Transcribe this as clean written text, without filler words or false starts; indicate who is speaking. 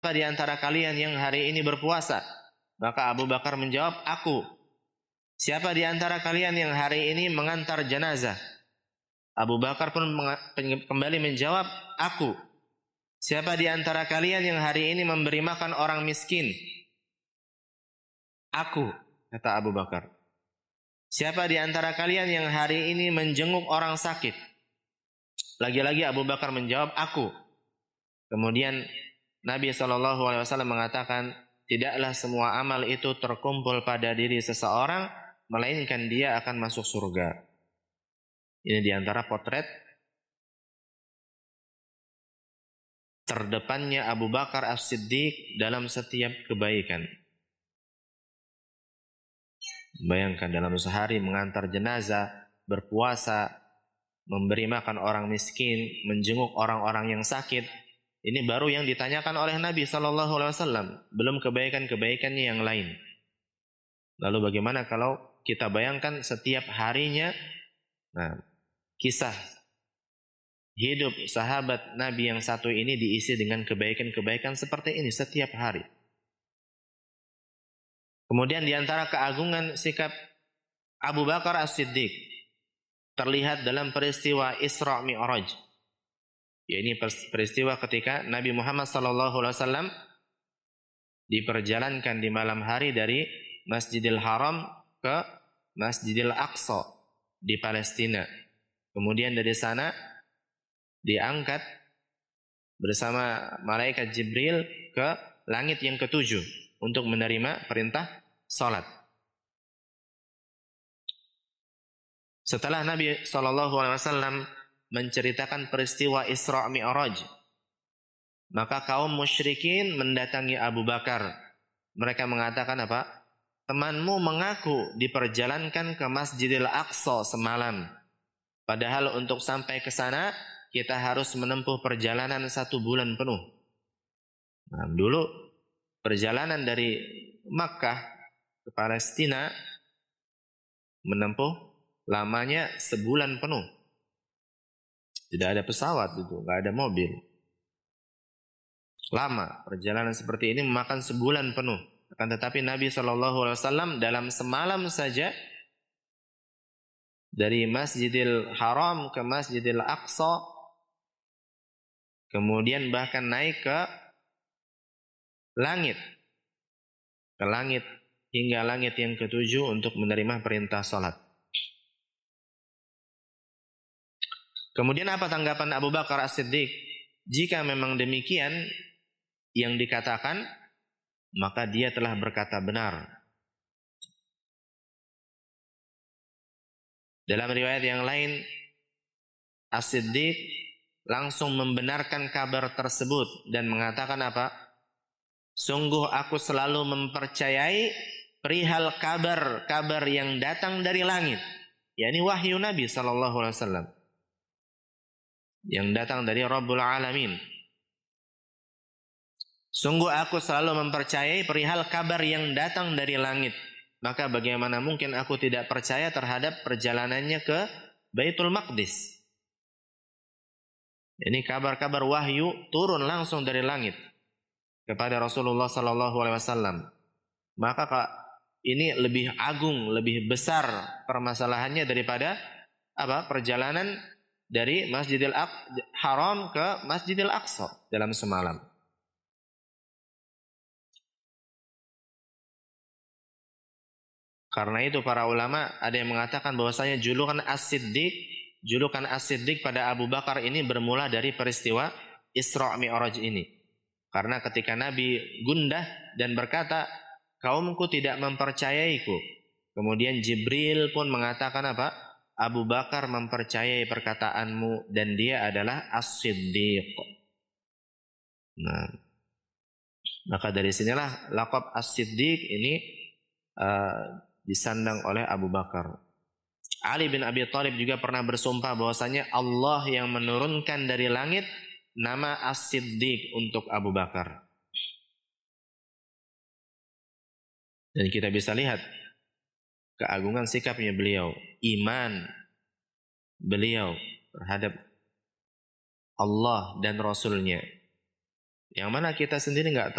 Speaker 1: Siapa di antara kalian yang hari ini berpuasa? Maka Abu Bakar menjawab, aku. Siapa di antara kalian yang hari ini mengantar jenazah? Abu Bakar pun kembali menjawab, aku. Siapa di antara kalian yang hari ini memberi makan orang miskin? Aku, kata Abu Bakar. Siapa di antara kalian yang hari ini menjenguk orang sakit? Lagi-lagi Abu Bakar menjawab, aku. Kemudian Nabi SAW mengatakan, tidaklah semua amal itu terkumpul pada diri seseorang, melainkan dia akan masuk surga. Ini diantara potret terdepannya Abu Bakar As-Siddiq dalam setiap kebaikan. Bayangkan dalam sehari mengantar jenazah, berpuasa, memberi makan orang miskin, menjenguk orang-orang yang sakit. Ini baru yang ditanyakan oleh Nabi SAW, belum kebaikan-kebaikannya yang lain. Lalu bagaimana kalau kita bayangkan setiap harinya, kisah hidup sahabat Nabi yang satu ini diisi dengan kebaikan-kebaikan seperti ini setiap hari. Kemudian diantara keagungan sikap Abu Bakar As-Siddiq terlihat dalam peristiwa Isra Mi'raj. Ini peristiwa ketika Nabi Muhammad SAW diperjalankan di malam hari dari Masjidil Haram ke Masjidil Aqsa di Palestina. Kemudian dari sana diangkat bersama malaikat Jibril ke langit yang ketujuh untuk menerima perintah salat. Setelah Nabi SAW menceritakan peristiwa Isra Mi'raj, maka kaum musyrikin mendatangi Abu Bakar. Mereka mengatakan apa? Temanmu mengaku diperjalankan ke Masjidil Aqsa semalam. Padahal untuk sampai ke sana kita harus menempuh perjalanan 1 bulan penuh. Dulu perjalanan dari Makkah ke Palestina menempuh lamanya sebulan penuh. Tidak ada pesawat itu, nggak ada mobil. Lama perjalanan seperti ini memakan sebulan penuh. Akan tetapi Nabi SAW dalam semalam saja dari Masjidil Haram ke Masjidil Aqsa, kemudian bahkan naik ke langit hingga langit yang ketujuh untuk menerima perintah salat. Kemudian apa tanggapan Abu Bakar As-Siddiq? Jika memang demikian yang dikatakan, maka dia telah berkata benar. Dalam riwayat yang lain, As-Siddiq langsung membenarkan kabar tersebut dan mengatakan apa? Sungguh aku selalu mempercayai perihal kabar yang datang dari langit, yakni wahyu Nabi SAW yang datang dari Rabbul Alamin. Sungguh aku selalu mempercayai perihal kabar yang datang dari langit. Maka bagaimana mungkin aku tidak percaya terhadap perjalanannya ke Baitul Maqdis? Ini kabar-kabar wahyu turun langsung dari langit kepada Rasulullah SAW. Maka ini lebih agung, lebih besar permasalahannya daripada perjalanan dari Masjidil Haram ke Masjidil Aqsa dalam semalam. Karena itu para ulama ada yang mengatakan bahwasanya julukan As-Siddiq pada Abu Bakar ini bermula dari peristiwa Isra Mi'raj ini. Karena ketika Nabi gundah dan berkata, kaumku tidak mempercayaiku. Kemudian Jibril pun mengatakan apa? Abu Bakar mempercayai perkataanmu dan dia adalah As-Siddiq. Nah, maka dari sinilah laqab As-Siddiq ini disandang oleh Abu Bakar. Ali bin Abi Thalib juga pernah bersumpah bahwasanya Allah yang menurunkan dari langit nama As-Siddiq untuk Abu Bakar. Dan kita bisa lihat keagungan sikapnya beliau, iman beliau terhadap Allah dan Rasulnya. Yang mana kita sendiri nggak tahu.